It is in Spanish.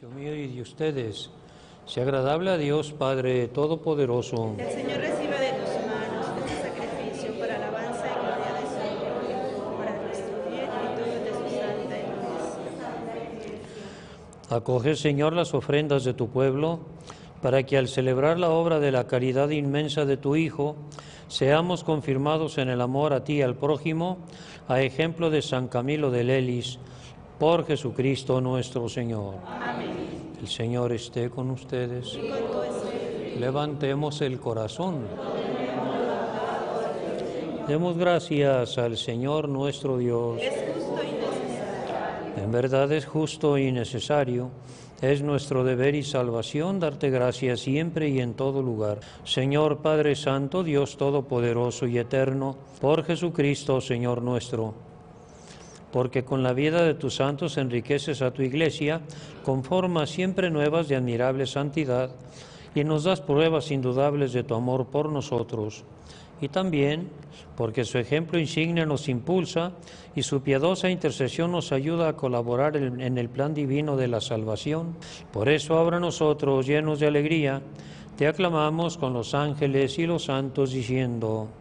Dios mío y de ustedes, sea agradable a Dios Padre Todopoderoso. El Señor reciba de tus manos este sacrificio para alabanza y gloria de su nombre, para nuestro bien y todo de su santa iglesia. Acoge, Señor, las ofrendas de tu pueblo, para que al celebrar la obra de la caridad inmensa de tu Hijo, seamos confirmados en el amor a ti y al prójimo, a ejemplo de San Camilo de Lelis, por Jesucristo nuestro Señor. Amén. El Señor esté con ustedes. Y con tu espíritu. Levantemos el corazón. Demos gracias al Señor nuestro Dios. Es justo y necesario. En verdad es justo y necesario. Es nuestro deber y salvación darte gracias siempre y en todo lugar. Señor Padre Santo, Dios Todopoderoso y Eterno, por Jesucristo, Señor nuestro. Porque con la vida de tus santos enriqueces a tu Iglesia, conformas siempre nuevas de admirable santidad, y nos das pruebas indudables de tu amor por nosotros. Y también, porque su ejemplo insigne nos impulsa y su piadosa intercesión nos ayuda a colaborar en el plan divino de la salvación. Por eso ahora nosotros, llenos de alegría, te aclamamos con los ángeles y los santos, diciendo: